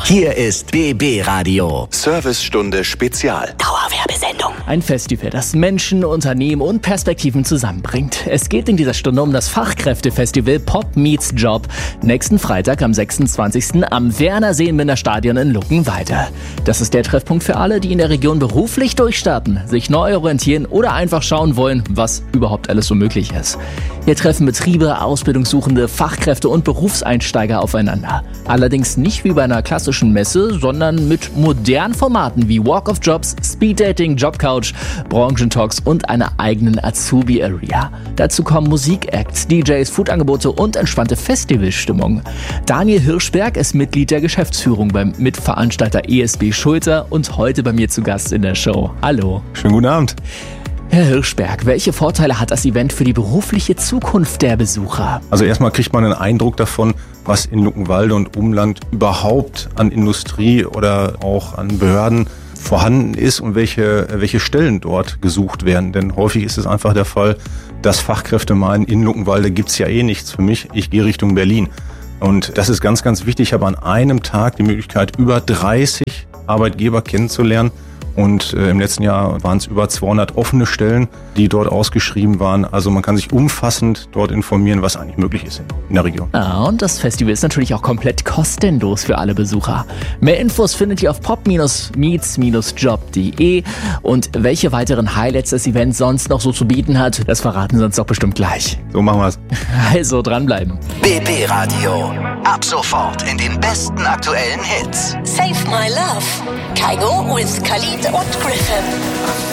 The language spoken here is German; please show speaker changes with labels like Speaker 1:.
Speaker 1: Hier ist BB Radio.
Speaker 2: Servicestunde Spezial.
Speaker 3: Dauerwerbesendung.
Speaker 4: Ein Festival, das Menschen, Unternehmen und Perspektiven zusammenbringt. Es geht in dieser Stunde um das Fachkräftefestival Pop Meets Job. Nächsten Freitag am 26. am Werner-Seenbinder Stadion in Luckenwalde. Das ist der Treffpunkt für alle, die in der Region beruflich durchstarten, sich neu orientieren oder einfach schauen wollen, was überhaupt alles so möglich ist. Hier treffen Betriebe, Ausbildungssuchende, Fachkräfte und Berufseinsteiger aufeinander. Allerdings nicht wie bei einer klassischen Messe, sondern mit modernen Formaten wie Walk of Jobs, Speeddating, Jobcouch, Branchentalks und einer eigenen Azubi-Area. Dazu kommen Musikacts, DJs, Foodangebote und entspannte Festivalstimmung. Daniel Hirschberg ist Mitglied der Geschäftsführung beim Mitveranstalter ESB Schulter und heute bei mir zu Gast in der Show. Hallo.
Speaker 5: Schönen guten Abend.
Speaker 4: Herr Hirschberg, welche Vorteile hat das Event für die berufliche Zukunft der Besucher?
Speaker 5: Also erstmal kriegt man einen Eindruck davon, was in Luckenwalde und Umland überhaupt an Industrie oder auch an Behörden vorhanden ist und welche Stellen dort gesucht werden. Denn häufig ist es einfach der Fall, dass Fachkräfte meinen, in Luckenwalde gibt's ja eh nichts für mich, ich gehe Richtung Berlin. Und das ist ganz, ganz wichtig. Ich habe an einem Tag die Möglichkeit, über 30 Arbeitgeber kennenzulernen. Und im letzten Jahr waren es über 200 offene Stellen, die dort ausgeschrieben waren. Also man kann sich umfassend dort informieren, was eigentlich möglich ist in der Region.
Speaker 4: Ja, und das Festival ist natürlich auch komplett kostenlos für alle Besucher. Mehr Infos findet ihr auf pop-meets-job.de. Und welche weiteren Highlights das Event sonst noch so zu bieten hat, das verraten sie uns doch bestimmt gleich.
Speaker 5: So machen wir es.
Speaker 4: Also dranbleiben.
Speaker 1: BB Radio. Ab sofort in den besten aktuellen Hits.
Speaker 3: Save My Love. Kygo with Khalid und Griffin.